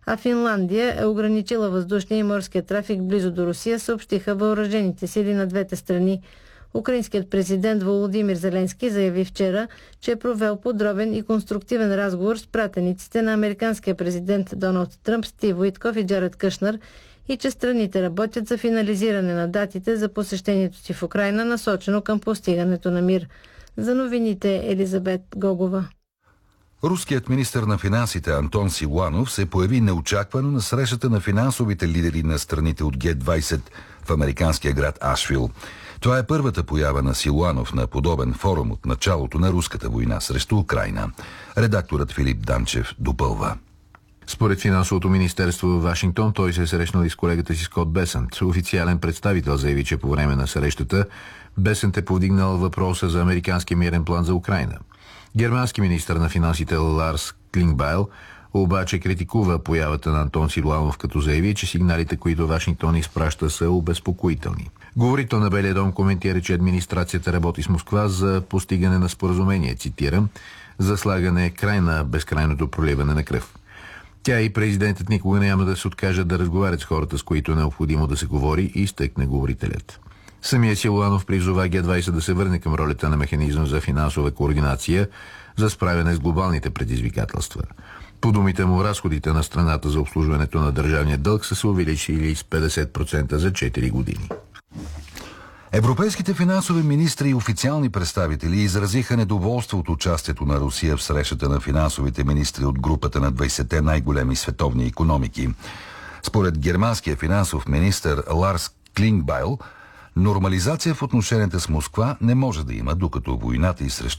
а Финландия е ограничила въздушния и морския трафик близо до Русия, съобщиха въоръжените сили на двете страни. Украинският президент Володимир Зеленски заяви вчера, че е провел подробен и конструктивен разговор с пратениците на американския президент Доналд Тръмп, Стив Уитков и Джаред Кушнер и че страните работят за финализиране на датите за посещението си в Украйна, насочено към постигането на мир. За новините Елизабет Гогова. Руският министър на финансите Антон Силуанов се появи неочаквано на срещата на финансовите лидери на страните от Г-20 в американския град Ашвил. Това е първата поява на Силуанов на подобен форум от началото на руската война срещу Украйна. Редакторът Филип Данчев допълва. Според финансовото министерство в Вашингтон, той се е срещнал и с колегата си Скот Бесънт. Официален представител заяви, че по време на срещата Бесънт е повдигнал въпроса за американски мирен план за Украйна. Германски министър на финансите Ларс Клингбайл обаче критикува появата на Антон Силуанов, като заяви, че сигналите, които Вашингтон изпраща, са обезпокоителни. Говорител на Белия дом коментира, че администрацията работи с Москва за постигане на споразумение, цитирам, за слагане край на безкрайното проливане на кръв. Тя и президентът никога няма да се откажат да разговарят с хората, с които е необходимо да се говори, и изтъкне говорителят. Самия Силуанов призова Г-20 да се върне към ролята на механизъм за финансова координация за справяне с глобалните предизвикателства. По думите му, разходите на страната за обслужването на държавния дълг са се увеличили с 50% за 4 години. Европейските финансови министри и официални представители изразиха недоволство от участието на Русия в срещата на финансовите министри от групата на 20-те най-големи световни икономики. Според германския финансов министър Ларс Клингбайл, нормализация в отношенията с Москва не може да има, докато войната и срещу